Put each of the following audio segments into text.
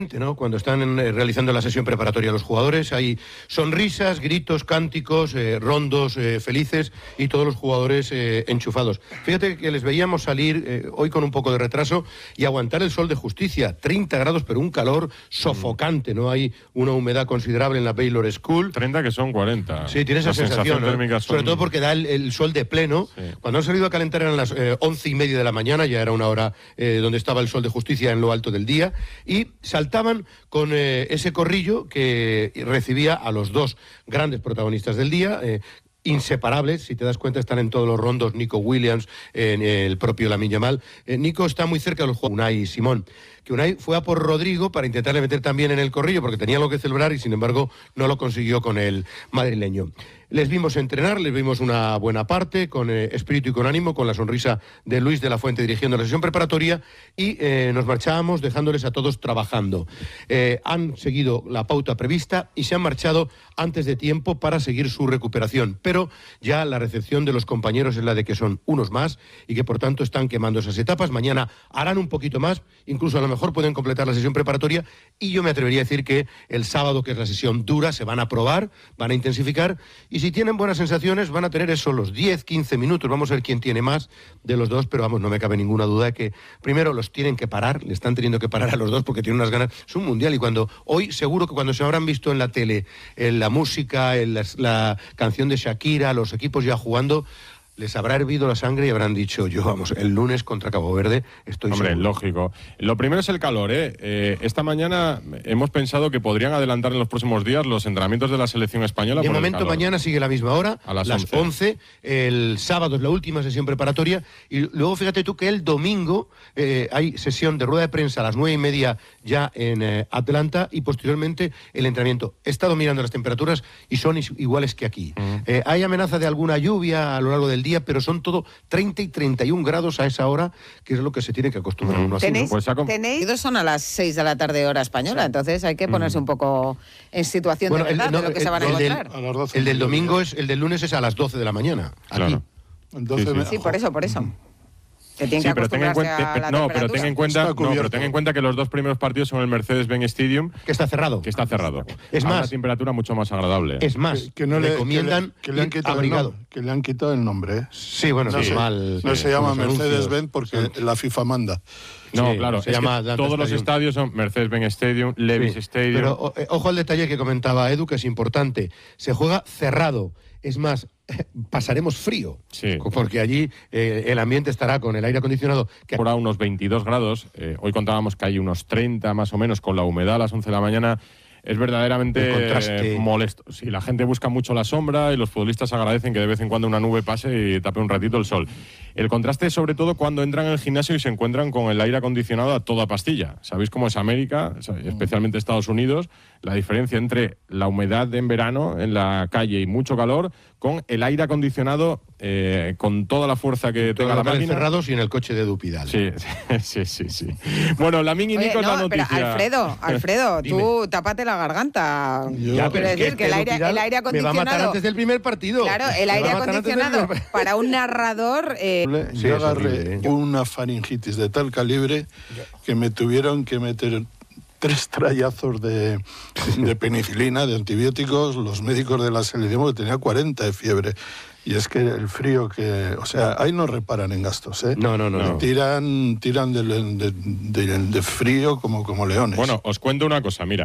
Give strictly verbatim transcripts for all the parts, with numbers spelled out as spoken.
¿no? Cuando están eh, realizando la sesión preparatoria los jugadores, hay sonrisas, gritos, cánticos, eh, rondos eh, felices y todos los jugadores eh, enchufados. Fíjate que les veíamos salir eh, hoy con un poco de retraso y aguantar el sol de Justicia, treinta grados, pero un calor sofocante, ¿no? Hay una humedad considerable en la Baylor School. treinta que son cuarenta. Sí, tiene esa la sensación, sensación ¿no? son... Sobre todo porque da el, el sol de pleno. Sí. Cuando han salido a calentar eran las eh, once y media de la mañana, ya era una hora eh, donde estaba el sol de Justicia en lo alto del día, y saltaban con eh, ese corrillo que recibía a los dos grandes protagonistas del día, eh, inseparables, si te das cuenta están en todos los rondos, Nico Williams, en eh, el propio Lamine Yamal. Eh, Nico está muy cerca de los jugadores, Unai Simón, que Unai fue a por Rodrigo para intentarle meter también en el corrillo porque tenía algo que celebrar y sin embargo no lo consiguió con el madrileño. Les vimos entrenar, les vimos una buena parte, con eh, espíritu y con ánimo, con la sonrisa de Luis de la Fuente dirigiendo la sesión preparatoria, y eh, nos marchábamos dejándoles a todos trabajando. Eh, han seguido la pauta prevista y se han marchado antes de tiempo para seguir su recuperación, pero ya la recepción de los compañeros es la de que son unos más y que por tanto están quemando esas etapas. Mañana harán un poquito más, incluso a lo mejor pueden completar la sesión preparatoria, y yo me atrevería a decir que el sábado, que es la sesión dura, se van a probar, van a intensificar, y si tienen buenas sensaciones van a tener eso, los diez, quince minutos, vamos a ver quién tiene más de los dos, pero vamos, no me cabe ninguna duda de que primero los tienen que parar, le están teniendo que parar a los dos porque tienen unas ganas, es un mundial, y cuando hoy seguro que cuando se habrán visto en la tele, en la música, en la, la canción de Shakira, los equipos ya jugando, les habrá hervido la sangre y habrán dicho, yo, vamos, el lunes contra Cabo Verde estoy Hombre, seguro. lógico. Lo primero es el calor, ¿eh? ¿eh? Esta mañana hemos pensado que podrían adelantar en los próximos días los entrenamientos de la selección española. De momento mañana sigue la misma hora, a las, las once. once. El sábado es la última sesión preparatoria y luego fíjate tú que el domingo eh, hay sesión de rueda de prensa a las nueve y media ya en eh, Atlanta, y posteriormente el entrenamiento. He estado mirando las temperaturas y son iguales que aquí. Uh-huh. eh, hay amenaza de alguna lluvia a lo largo del día, pero son todo treinta y treinta y un grados a esa hora, que es lo que se tiene que acostumbrar uno así, ¿Tenéis, ¿no? Pues saco... tenéis dos son a las seis de la tarde hora española, sí. Entonces hay que ponerse mm. un poco en situación bueno, de verdad el, no, de lo que el, se van a el encontrar. Del, a las doce el del domingo es, el del lunes es a las doce de la mañana, aquí. Claro. Entonces, sí, sí. sí, por eso, por eso. Mm. Que sí, pero ten en cuenta, no, pero ten en cuenta, no, pero ten en cuenta que los dos primeros partidos son el Mercedes-Benz Stadium, que está cerrado, que está cerrado. Es a más, una temperatura mucho más agradable. Es más, que, que no le recomiendan que le, que le han quitado abrigado. El nombre, que le han quitado el nombre. ¿eh? Sí, bueno, no sí, se, mal. No sí, se llama Mercedes-Benz porque sí. la FIFA manda. No, sí, claro, se es llama que todos los estadios son Mercedes-Benz Stadium, Levi's sí, Stadium. Pero eh, ojo al detalle que comentaba Edu, que es importante. Se juega cerrado. Es más, pasaremos frío, sí. porque allí eh, el ambiente estará con el aire acondicionado. Que... Por a unos veintidós grados, eh, hoy contábamos que hay unos treinta más o menos, con la humedad a las once de la mañana. Es verdaderamente molesto. Sí, la gente busca mucho la sombra y los futbolistas agradecen que de vez en cuando una nube pase y tape un ratito el sol. El contraste es sobre todo cuando entran en el gimnasio y se encuentran con el aire acondicionado a toda pastilla. ¿Sabéis cómo es América, especialmente Estados Unidos? La diferencia entre la humedad en verano en la calle y mucho calor con el aire acondicionado eh, con toda la fuerza que tenga la máquina. Cerrados y en el coche de Dupidal. Sí, sí, sí, sí. Bueno, la Mini Nico es no, la noticia. Pero Alfredo, Alfredo, tú tápate la garganta. Yo, ya, quiero decir que, que el, aire, el aire acondicionado... Me va a matar antes del primer partido. Claro, el aire acondicionado primer... para un narrador... Eh... Sí, yo agarré una faringitis de tal calibre que me tuvieron que meter tres trayazos de, de penicilina, de antibióticos, los médicos de la selección, porque tenía cuarenta de fiebre. Y es que el frío que... O sea, ahí no reparan en gastos, ¿eh? No, no, no. no. Tiran, tiran de, de, de, de frío como, como leones. Bueno, os cuento una cosa, mira.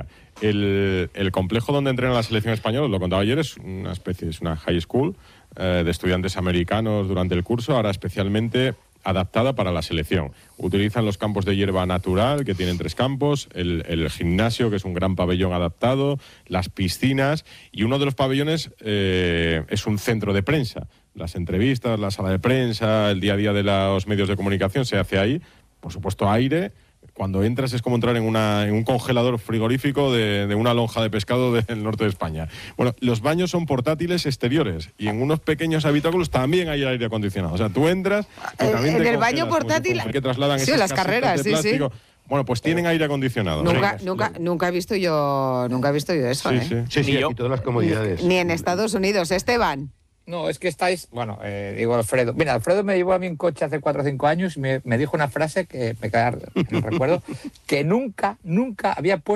El, el complejo donde entrena la selección española, lo contaba ayer, es una especie, es una high school eh, de estudiantes americanos durante el curso, ahora especialmente adaptada para la selección. Utilizan los campos de hierba natural, que tienen tres campos, el, el gimnasio, que es un gran pabellón adaptado, las piscinas, y uno de los pabellones eh, es un centro de prensa. Las entrevistas, la sala de prensa, el día a día de los medios de comunicación se hace ahí. Por supuesto, aire. Cuando entras es como entrar en, una, en un congelador frigorífico de, de una lonja de pescado del norte de España. Bueno, los baños son portátiles exteriores y en unos pequeños habitáculos también hay aire acondicionado. O sea, tú entras... Eh, en el baño portátil... Que trasladan sí, las carreras, sí, sí. Bueno, pues tienen aire acondicionado. Nunca, nunca, nunca he visto yo, nunca he visto yo eso, sí, ¿eh? Sí, sí, sí, aquí todas las comodidades. Ni, ni en Estados Unidos. Esteban. No, es que estáis... Bueno, eh, digo Alfredo. Mira, Alfredo me llevó a mí un coche hace cuatro o cinco años y me, me dijo una frase que me queda, me recuerdo, que nunca, nunca había puesto